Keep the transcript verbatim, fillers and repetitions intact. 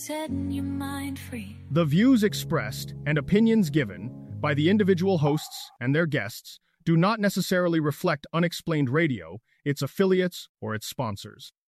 Setting your mind free. The views expressed and opinions given by the individual hosts and their guests do not necessarily reflect Unexplained Radio, its affiliates, or its sponsors.